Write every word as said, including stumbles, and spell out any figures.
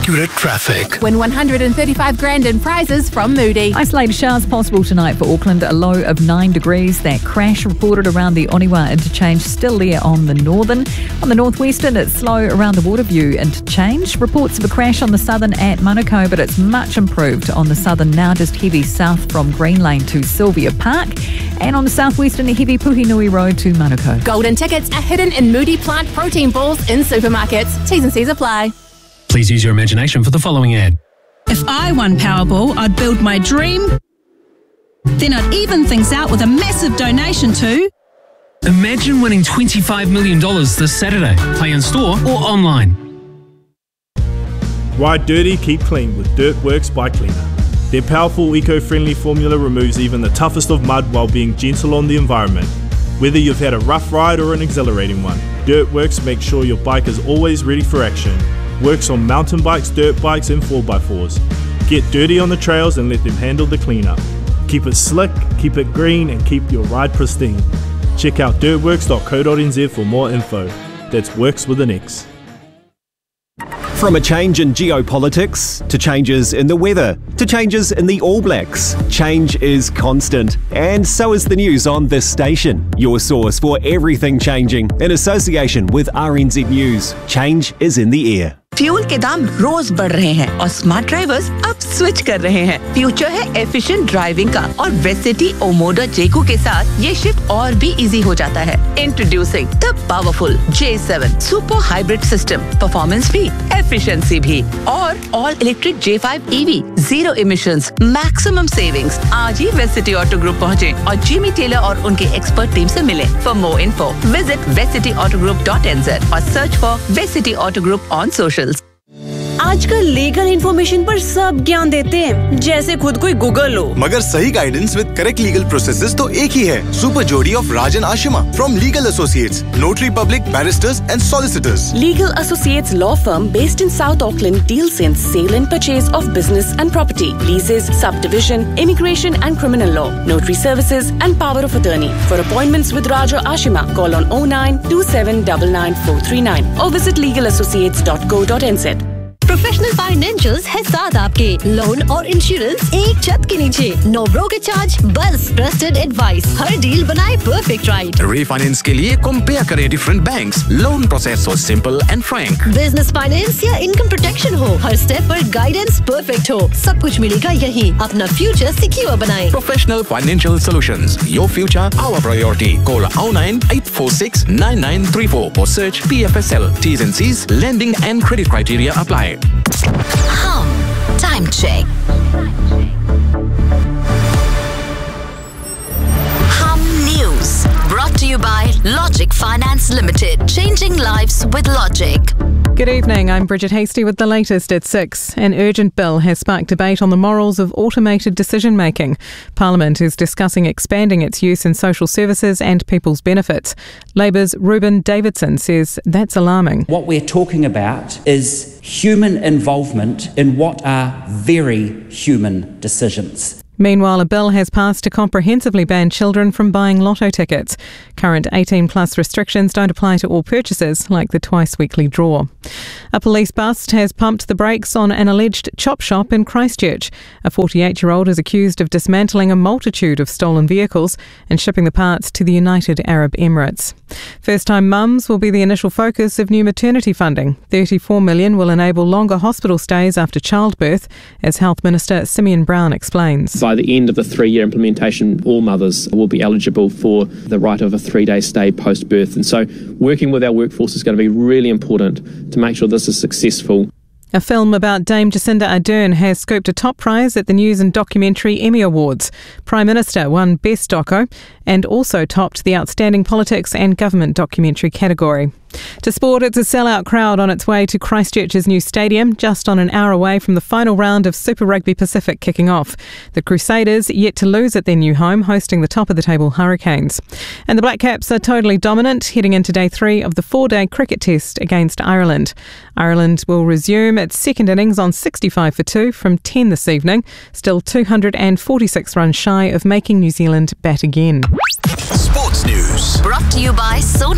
accurate traffic. Win one hundred thirty-five grand in prizes from Moody. Isolated showers possible tonight for Auckland, a low of nine degrees. That crash reported around the Oniwa interchange, still there on the northern. On the northwestern, it's slow around the Waterview interchange. Reports of a crash on the southern at Manukau, but it's much improved on the southern now, just heavy south from Green Lane to Sylvia Park. And on the southwestern, a heavy Puhinui Road to Manukau. Golden tickets are hidden in Moody plant protein balls in supermarkets. T's and C's apply. Please use your imagination for the following ad. If I won Powerball, I'd build my dream. Then I'd even things out with a massive donation to... Imagine winning twenty-five million dollars this Saturday. Play in store or online. Ride dirty, keep clean with Dirtworks Bike Cleaner. Their powerful eco-friendly formula removes even the toughest of mud while being gentle on the environment. Whether you've had a rough ride or an exhilarating one, Dirtworks makes sure your bike is always ready for action. Works on mountain bikes, dirt bikes and four by fours. Get dirty on the trails and let them handle the cleanup. Keep it slick, keep it green and keep your ride pristine. Check out dirtworks dot co dot n z for more info. That's Works with an X. From a change in geopolitics, to changes in the weather, to changes in the All Blacks, change is constant. And so is the news on this station. Your source for everything changing, in association with R N Z News. Change is in the air. Fuel के दाम रोज बढ़ रहे हैं और smart drivers अब switch कर रहे हैं। फ्यूचर है एफिशिएंट ड्राइविंग का और वेसिटी ओमोडा जेको के साथ ये शिफ्ट और भी इजी हो जाता है। Introducing the powerful J seven super hybrid system, performance भी, एफिशिएंसी भी और ऑल इलेक्ट्रिक जे five EV, zero emissions, maximum savings. आज ही वेसिटी ऑटो ग्रुप पहुँचे और जिमी टेलर और उनके एक्सपर्ट टीम से मिले। For more info visit वेसिटी auto group dot N Z और search for वेसिटी auto group on social. आजकल लीगल इन्फॉर्मेशन पर सब ज्ञान देते हैं, जैसे खुद कोई गूगल हो। मगर सही guidance with correct legal processes तो एक ही है। सुपर जोड़ी of Rajan Ashima from legal associates, notary public, barrister's and solicitors. Legal Associates law firm based in South Auckland deals in sale and purchase of business and property, leases, subdivision, immigration and criminal law, notary services and power of attorney. For appointments with Raja Ashima, call on oh nine two seven nine nine four three nine or visit legal associates dot co dot n z. Professional financials है साथ आपके। Loan और insurance एक छत के नीचे। No broker charge, बस trusted advice. हर deal बनाए परफेक्ट राइट। रीफाइनेंस के लिए कंपेयर करें डिफरेंट बैंक्स। लोन प्रोसेस हो simple and Frank. Business finance या इनकम प्रोटेक्शन हो, हर स्टेप पर गाइडेंस परफेक्ट हो, सब कुछ मिलेगा यहीं। अपना फ्यूचर सिक्योर बनाएं। Professional financial solutions, your future our priority. Call oh nine eight four six nine nine three four or search P F S L. T's and C's, lending and credit criteria apply. Hum Time Check. Hum News brought to you by Logic Finance Limited. Changing lives with Logic. Good evening, I'm Bridget Hasty with the latest at six. An urgent bill has sparked debate on the morals of automated decision-making. Parliament is discussing expanding its use in social services and people's benefits. Labour's Ruben Davidson says that's alarming. What we're talking about is human involvement in what are very human decisions. Meanwhile, a bill has passed to comprehensively ban children from buying lotto tickets. Current eighteen plus restrictions don't apply to all purchases, like the twice-weekly draw. A police bust has pumped the brakes on an alleged chop shop in Christchurch. A forty-eight-year-old is accused of dismantling a multitude of stolen vehicles and shipping the parts to the United Arab Emirates. First-time mums will be the initial focus of new maternity funding. thirty-four million dollars will enable longer hospital stays after childbirth, as Health Minister Simeon Brown explains. By the end of the three-year implementation, all mothers will be eligible for the right of a three-day stay post-birth. And so working with our workforce is going to be really important to make sure this is successful. A film about Dame Jacinda Ardern has scooped a top prize at the News and Documentary Emmy Awards. Prime Minister won Best Doco and also topped the Outstanding Politics and Government Documentary category. To sport, it's a sellout crowd on its way to Christchurch's new stadium, just on an hour away from the final round of Super Rugby Pacific kicking off. The Crusaders yet to lose at their new home, hosting the top-of-the-table Hurricanes. And the Black Caps are totally dominant, heading into day three of the four-day cricket test against Ireland. Ireland will resume its second innings on sixty-five for two from ten this evening, still two hundred forty-six runs shy of making New Zealand bat again. Sports News brought to you by Soda